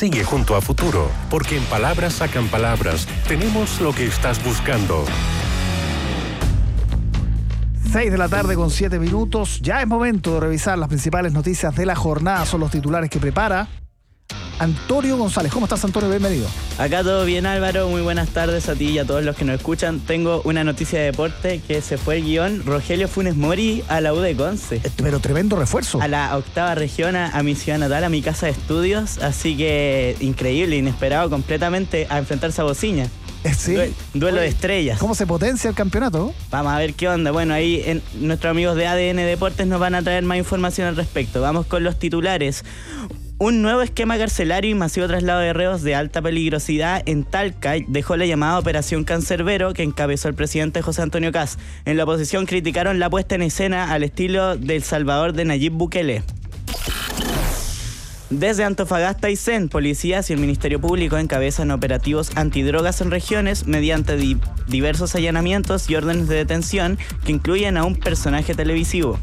Sigue junto a Futuro, porque en Palabras Sacan Palabras tenemos lo que estás buscando. 6 de la tarde con 7 minutos. Ya es momento de revisar las principales noticias de la jornada. Son los titulares que prepara Antonio González. ¿Cómo estás, Antonio? Bienvenido. Acá todo bien, Álvaro. Muy buenas tardes a ti y a todos los que nos escuchan. Tengo una noticia de deporte que se fue el guión Rogelio Funes Mori a la U de Conce. Pero tremendo refuerzo. A la octava región, a mi ciudad natal, a mi casa de estudios. Así que increíble, inesperado completamente a enfrentarse a Bociña. Sí. Duelo de estrellas. ¿Cómo se potencia el campeonato? Vamos a ver qué onda. Bueno, ahí nuestros amigos de ADN Deportes nos van a traer más información al respecto. Vamos con los titulares. Un nuevo esquema carcelario y masivo traslado de reos de alta peligrosidad en Talca dejó la llamada Operación Cancerbero que encabezó el presidente José Antonio Kast. En la oposición criticaron la puesta en escena al estilo del Salvador de Nayib Bukele. Desde Antofagasta y Aysén, policías y el Ministerio Público encabezan operativos antidrogas en regiones mediante diversos allanamientos y órdenes de detención que incluyen a un personaje televisivo.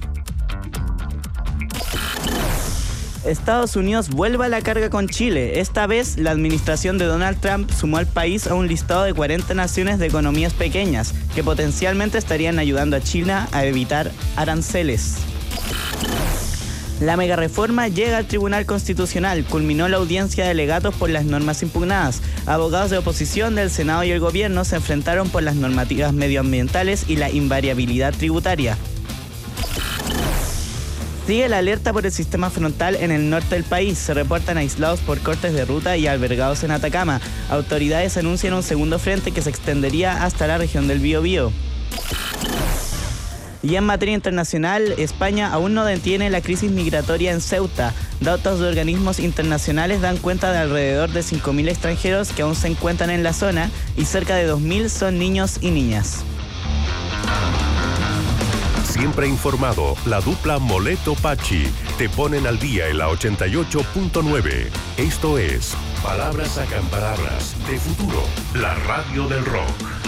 Estados Unidos vuelve a la carga con Chile. Esta vez, la administración de Donald Trump sumó al país a un listado de 40 naciones de economías pequeñas que potencialmente estarían ayudando a China a evitar aranceles. La megareforma llega al Tribunal Constitucional. Culminó la audiencia de alegatos por las normas impugnadas. Abogados de oposición del Senado y el Gobierno se enfrentaron por las normativas medioambientales y la invariabilidad tributaria. Sigue la alerta por el sistema frontal en el norte del país. Se reportan aislados por cortes de ruta y albergados en Atacama. Autoridades anuncian un segundo frente que se extendería hasta la región del Biobío. Y en materia internacional, España aún no detiene la crisis migratoria en Ceuta. Datos de organismos internacionales dan cuenta de alrededor de 5.000 extranjeros que aún se encuentran en la zona y cerca de 2.000 son niños y niñas. Siempre informado, la dupla Moleto-Pachi te ponen al día en la 88.9. Esto es Palabras Sacan Palabras de Futuro, la radio del rock.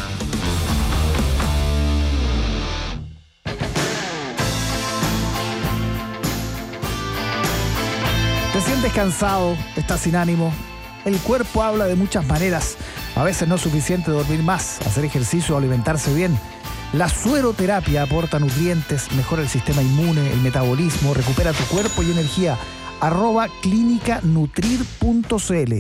Te sientes cansado, estás sin ánimo. El cuerpo habla de muchas maneras. A veces no es suficiente dormir más, hacer ejercicio o alimentarse bien. La sueroterapia aporta nutrientes, mejora el sistema inmune, el metabolismo, recupera tu cuerpo y energía. @clinicanutrir.cl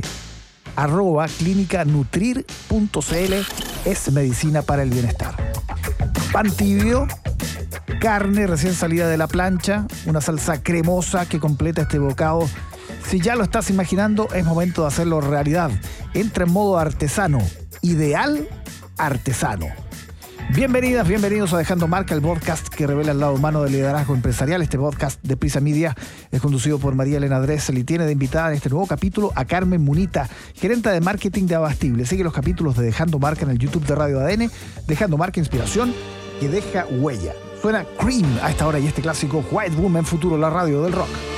@clinicanutrir.cl es medicina para el bienestar. Pan tibio, carne recién salida de la plancha, una salsa cremosa que completa este bocado. Si ya lo estás imaginando, es momento de hacerlo realidad. Entra en modo artesano, ideal artesano. Bienvenidas, bienvenidos a Dejando Marca, el podcast que revela el lado humano del liderazgo empresarial. Este podcast de Prisa Media es conducido por María Elena Dressel y tiene de invitada en este nuevo capítulo a Carmen Munita, gerente de marketing de Abastible. Sigue los capítulos de Dejando Marca en el YouTube de Radio ADN. Dejando Marca, inspiración que deja huella. Suena Cream a esta hora y este clásico White Woman Futuro, la radio del rock.